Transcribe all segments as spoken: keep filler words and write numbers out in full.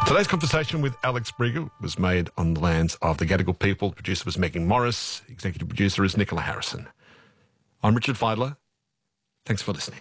Today's conversation with Alex Briger was made on the lands of the Gadigal people. The producer was Megan Morris. Executive producer is Nicola Harrison. I'm Richard Feidler. Thanks for listening.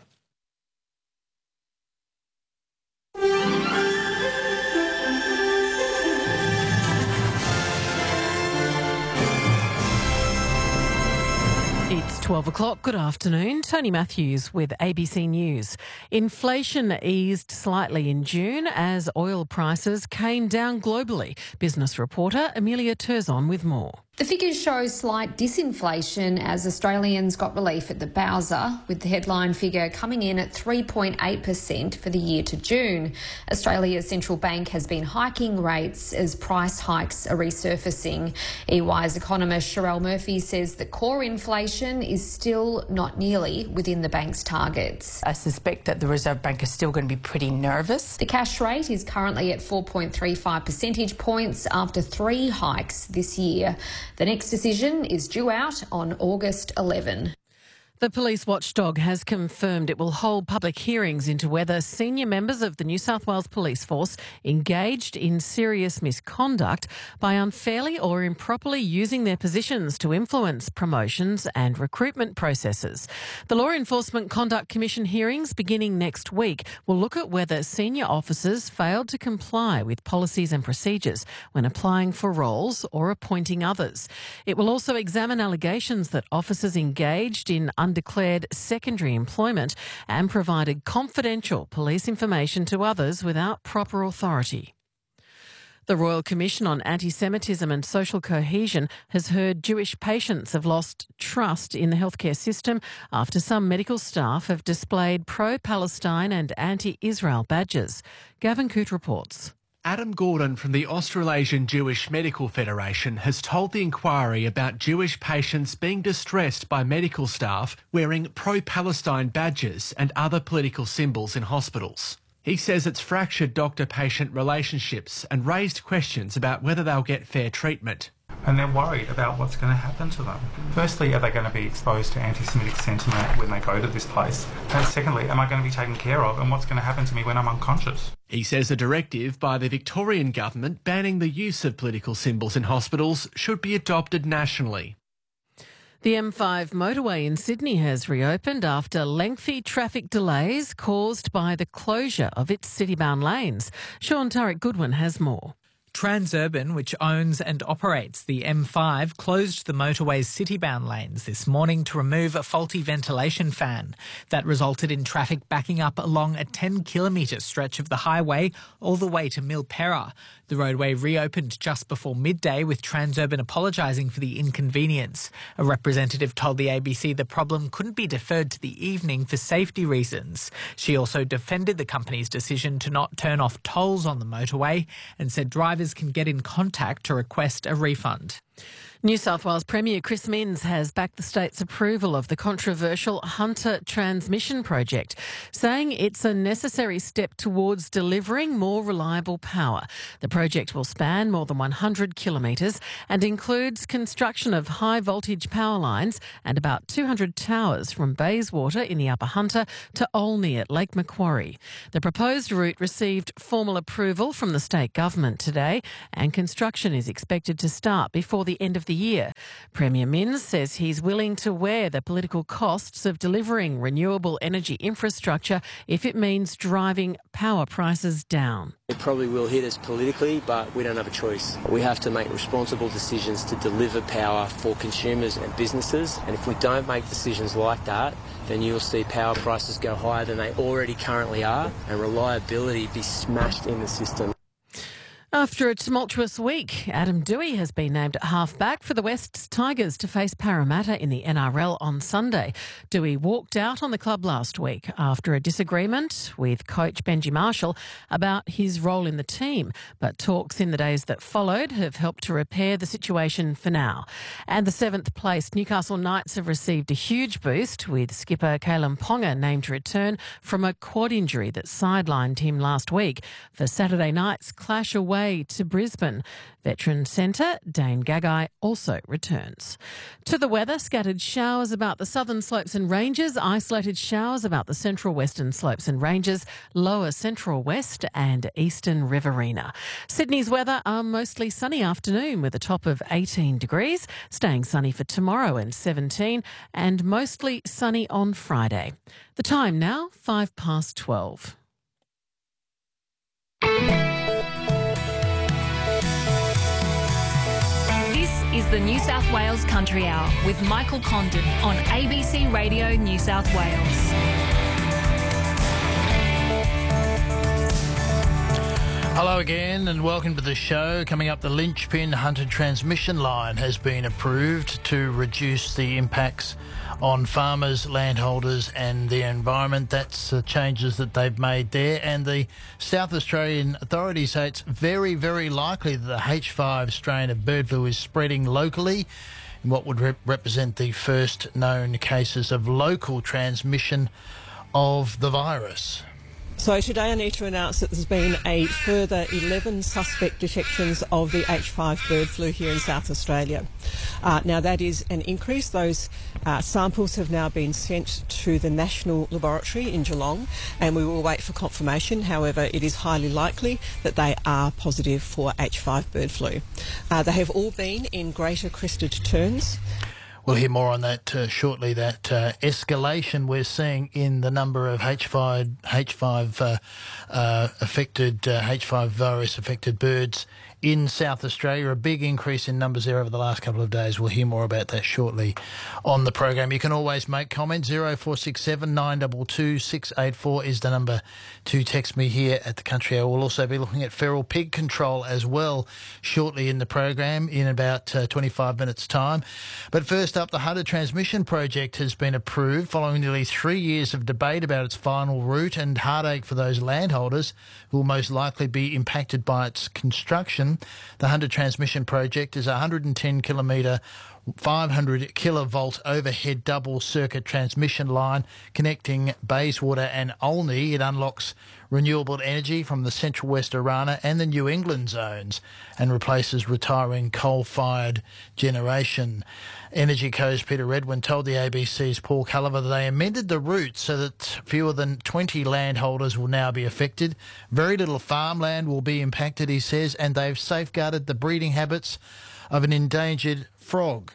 It's twelve o'clock. Good afternoon. Tony Matthews with A B C News. Inflation eased slightly in June as oil prices came down globally. Business reporter Amelia Turzon with more. The figures show slight disinflation as Australians got relief at the Bowser, with the headline figure coming in at three point eight percent for the year to June. Australia's central bank has been hiking rates as price hikes are resurfacing. E Y's economist Sherelle Murphy says that core inflation is still not nearly within the bank's targets. I suspect that the Reserve Bank is still going to be pretty nervous. The cash rate is currently at four point three five percentage points after three hikes this year. The next decision is due out on August eleventh. The police watchdog has confirmed it will hold public hearings into whether senior members of the New South Wales Police Force engaged in serious misconduct by unfairly or improperly using their positions to influence promotions and recruitment processes. The Law Enforcement Conduct Commission hearings beginning next week will look at whether senior officers failed to comply with policies and procedures when applying for roles or appointing others. It will also examine allegations that officers engaged in undeclared secondary employment and provided confidential police information to others without proper authority. The Royal Commission on Anti-Semitism and Social Cohesion has heard Jewish patients have lost trust in the healthcare system after some medical staff have displayed pro-Palestine and anti-Israel badges. Gavin Coote reports. Adam Gordon from the Australasian Jewish Medical Federation has told the inquiry about Jewish patients being distressed by medical staff wearing pro-Palestine badges and other political symbols in hospitals. He says it's fractured doctor-patient relationships and raised questions about whether they'll get fair treatment. And they're worried about what's going to happen to them. Firstly, are they going to be exposed to anti-Semitic sentiment when they go to this place? And secondly, am I going to be taken care of, and what's going to happen to me when I'm unconscious? He says a directive by the Victorian government banning the use of political symbols in hospitals should be adopted nationally. The M five motorway in Sydney has reopened after lengthy traffic delays caused by the closure of its city-bound lanes. Sean Turek Goodwin has more. Transurban, which owns and operates the M five, closed the motorway's city-bound lanes this morning to remove a faulty ventilation fan. That resulted in traffic backing up along a ten kilometre stretch of the highway all the way to Milperra. The roadway reopened just before midday, with Transurban apologising for the inconvenience. A representative told the A B C the problem couldn't be deferred to the evening for safety reasons. She also defended the company's decision to not turn off tolls on the motorway and said drivers can get in contact to request a refund. New South Wales Premier Chris Minns has backed the state's approval of the controversial Hunter Transmission Project, saying it's a necessary step towards delivering more reliable power. The project will span more than one hundred kilometres and includes construction of high-voltage power lines and about two hundred towers from Bayswater in the Upper Hunter to Olney at Lake Macquarie. The proposed route received formal approval from the state government today, and construction is expected to start before the end of the year. Premier Minns says he's willing to wear the political costs of delivering renewable energy infrastructure if it means driving power prices down. It probably will hit us politically, but we don't have a choice. We have to make responsible decisions to deliver power for consumers and businesses, and if we don't make decisions like that, then you'll see power prices go higher than they already currently are and reliability be smashed in the system. After a tumultuous week, Adam Doueihi has been named at half-back for the Wests Tigers to face Parramatta in the N R L on Sunday. Doueihi walked out on the club last week after a disagreement with coach Benji Marshall about his role in the team, but talks in the days that followed have helped to repair the situation for now. And the seventh-placed Newcastle Knights have received a huge boost, with skipper Kalyn Ponga named to return from a quad injury that sidelined him last week for Saturday night's clash away away to Brisbane. Veteran Centre Dane Gagai also returns. To the weather, scattered showers about the southern slopes and ranges, isolated showers about the central western slopes and ranges, lower central west and eastern Riverina. Sydney's weather, a mostly sunny afternoon with a top of eighteen degrees, staying sunny for tomorrow and seventeen, and mostly sunny on Friday. The time now, five past twelve. Is the New South Wales Country Hour with Michael Condon on A B C Radio New South Wales. Hello again and welcome to the show. Coming up, the Linchpin Hunter transmission line has been approved to reduce the impacts on farmers, landholders and the environment. That's the changes that they've made there. And the South Australian authorities say it's very, very likely that the H five strain of bird flu is spreading locally in what would rep- represent the first known cases of local transmission of the virus. So today I need to announce that there's been a further eleven suspect detections of the H five bird flu here in South Australia. Uh, now that is an increase. Those uh, samples have now been sent to the National Laboratory in Geelong and we will wait for confirmation. However, it is highly likely that they are positive for H five bird flu. Uh, they have all been in greater crested terns. We'll hear more on that uh, shortly, that uh, escalation we're seeing in the number of H five, H five uh, uh, affected, uh, H five virus affected birds in South Australia. A big increase in numbers there over the last couple of days. We'll hear more about that shortly on the program. You can always make comments. zero four six seven nine two two six eight four is the number to text me here at the Country Hour. We'll also be looking at feral pig control as well shortly in the program in about uh, twenty-five minutes' time. But first up, the Hunter Transmission Project has been approved following nearly three years of debate about its final route and heartache for those landholders who will most likely be impacted by its construction. The Hunter Transmission Project is a one hundred ten kilometre, five hundred kilovolt overhead double circuit transmission line connecting Bayswater and Olney. It unlocks renewable energy from the Central West Orana and the New England zones and replaces retiring coal-fired generation. Energy Co's Peter Redwin told the A B C's Paul Culliver that they amended the route so that fewer than twenty landholders will now be affected. Very little farmland will be impacted, he says, and they've safeguarded the breeding habits of an endangered frog.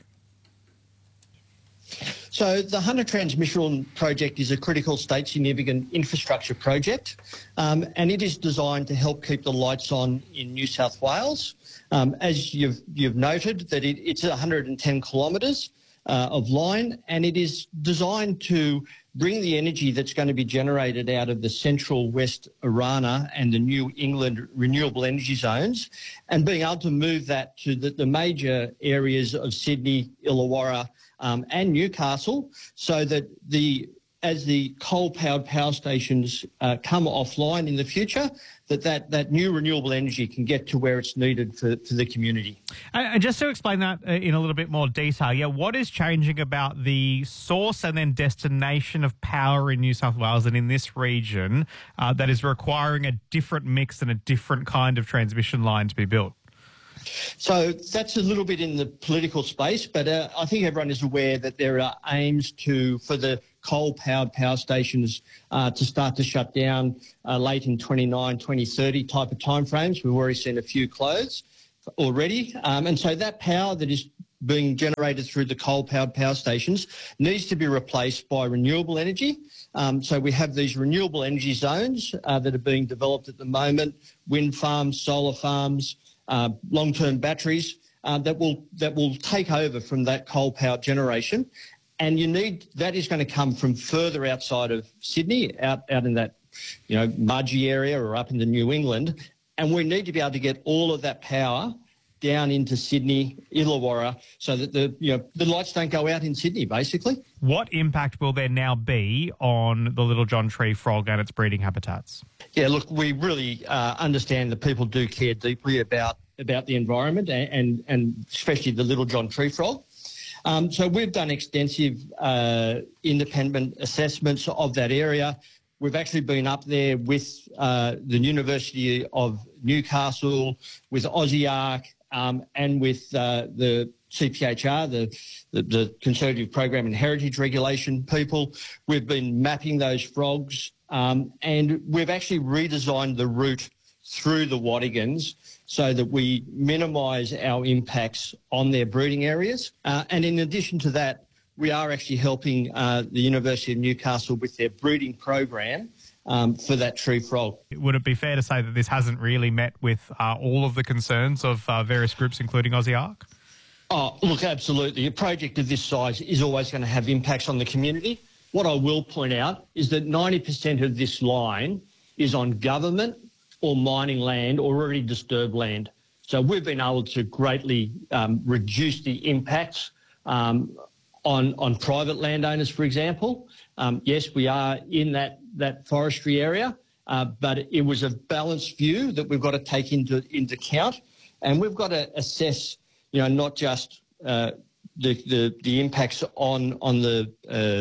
So the Hunter Transmission Project is a critical state significant infrastructure project um, and it is designed to help keep the lights on in New South Wales. Um, as you've, you've noted, that it, it's one hundred ten kilometres uh, of line and it is designed to bring the energy that's going to be generated out of the Central West Orana and the New England renewable energy zones and being able to move that to the, the major areas of Sydney, Illawarra, Um, and Newcastle, so that the as the coal-powered power stations uh, come offline in the future, that, that that new renewable energy can get to where it's needed for, for the community. And just to explain that in a little bit more detail, yeah, what is changing about the source and then destination of power in New South Wales and in this region uh, that is requiring a different mix and a different kind of transmission line to be built? So that's a little bit in the political space, but uh, I think everyone is aware that there are aims to for the coal-powered power stations uh, to start to shut down uh, late in twenty-nine, twenty thirty type of timeframes. We've already seen a few close already. Um, and so that power that is being generated through the coal-powered power stations needs to be replaced by renewable energy. Um, so we have these renewable energy zones uh, that are being developed at the moment, wind farms, solar farms, Uh, long-term batteries uh, that will that will take over from that coal-powered generation, and you need that is going to come from further outside of Sydney, out out in that you know Mudgee area or up into New England, and we need to be able to get all of that power down into Sydney, Illawarra, so that the you know the lights don't go out in Sydney, basically. What impact will there now be on the Little John tree frog and its breeding habitats? Yeah, look, we really uh, understand that people do care deeply about about the environment and and, and especially the Little John tree frog. Um, so we've done extensive uh, independent assessments of that area. We've actually been up there with uh, the University of Newcastle, with AUSIARC, um, and with uh, the C P H R, the, the, the Conservative Program and Heritage Regulation people. We've been mapping those frogs, um, and we've actually redesigned the route through the Wattigans so that we minimise our impacts on their breeding areas. Uh, and in addition to that, we are actually helping uh, the University of Newcastle with their breeding program um, for that tree frog. Would it be fair to say that this hasn't really met with uh, all of the concerns of uh, various groups, including AUSIARC? Oh, look, absolutely. A project of this size is always going to have impacts on the community. What I will point out is that ninety percent of this line is on government or mining land or already disturbed land. So we've been able to greatly um, reduce the impacts um, on, on private landowners, for example. Um, yes, we are in that, that forestry area, uh, but it was a balanced view that we've got to take into, into account, and we've got to assess, you know, not just uh, the, the the impacts on on the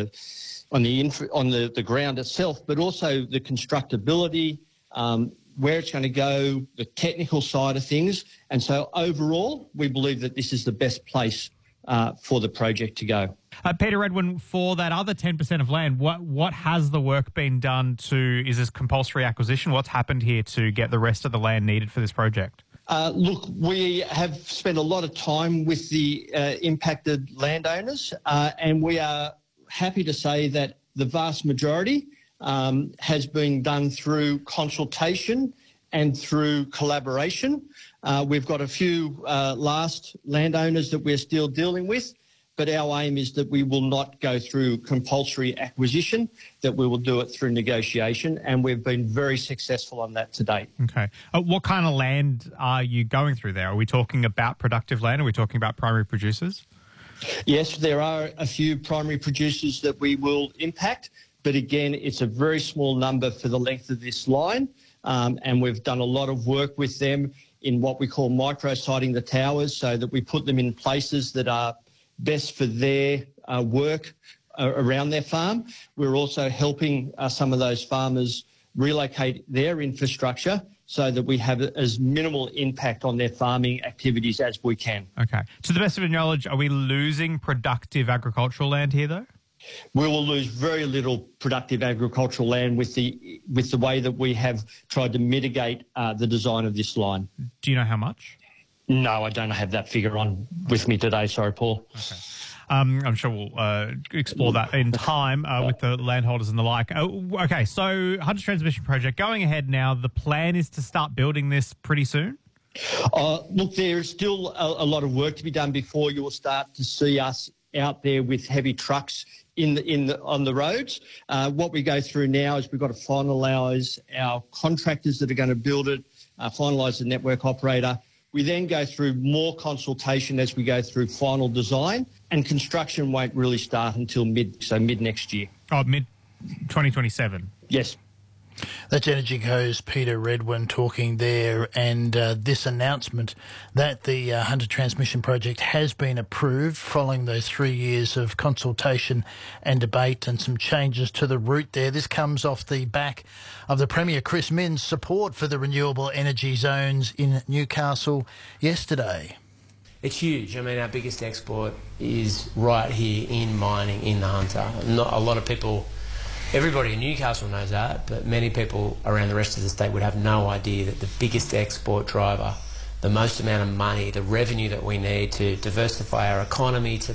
uh, on the inf- on the, the ground itself, but also the constructability, um, where it's going to go, the technical side of things. And so overall, we believe that this is the best place uh, for the project to go. Uh, Peter Edwin, for that other ten percent of land, what what has the work been done to, is this compulsory acquisition? What's happened here to get the rest of the land needed for this project? Uh, look, we have spent a lot of time with the uh, impacted landowners, uh, and we are happy to say that the vast majority um, has been done through consultation and through collaboration. Uh, we've got a few uh, last landowners that we're still dealing with, but our aim is that we will not go through compulsory acquisition, that we will do it through negotiation, and we've been very successful on that to date. Okay. Uh, what kind of land are you going through there? Are we talking about productive land? Are we talking about primary producers? Yes, there are a few primary producers that we will impact, but again, it's a very small number for the length of this line, um, and we've done a lot of work with them in what we call micro-siting the towers, so that we put them in places that are best for their uh, work uh, around their farm. We're also helping uh, some of those farmers relocate their infrastructure so that we have as minimal impact on their farming activities as we can. Okay. To the best of your knowledge, are we losing productive agricultural land here, though? We will lose very little productive agricultural land with the with the way that we have tried to mitigate uh, the design of this line. Do you know how much? No, I don't have that figure on with me today. Sorry, Paul. Okay. Um, I'm sure we'll uh, explore that in time uh, with the landholders and the like. Oh, okay, so Hunter Transmission Project, going ahead now, the plan is to start building this pretty soon? Uh, look, there's still a, a lot of work to be done before you will start to see us out there with heavy trucks in the, in the, on the roads. Uh, what we go through now is we've got to finalise our contractors that are going to build it, uh, finalise the network operator. We then go through more consultation as we go through final design, and construction won't really start until mid, so mid next year. Oh, mid twenty twenty-seven. Yes. That's EnergyCo's Peter Redwin talking there, and uh, this announcement that the uh, Hunter Transmission Project has been approved following those three years of consultation and debate and some changes to the route there. This comes off the back of the Premier Chris Minns' support for the renewable energy zones in Newcastle yesterday. It's huge. I mean, our biggest export is right here in mining in the Hunter. Not a lot of people... Everybody in Newcastle knows that, but many people around the rest of the state would have no idea that the biggest export driver, the most amount of money, the revenue that we need to diversify our economy, to